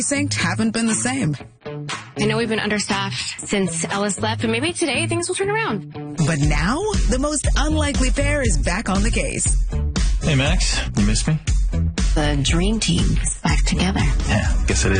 Synced haven't been the same. I know we've been understaffed since Ellis left, but maybe today things will turn around. But now, the most unlikely pair is back on the case. Hey, Max, you miss me? The dream team is back together. Yeah, guess it is.